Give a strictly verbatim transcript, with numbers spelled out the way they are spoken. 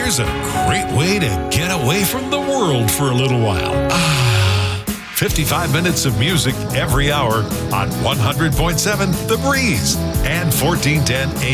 Here's a great way to get away from the world for a little while. Ah, fifty-five minutes of music every hour on one hundred point seven The Breeze and fourteen ten A M.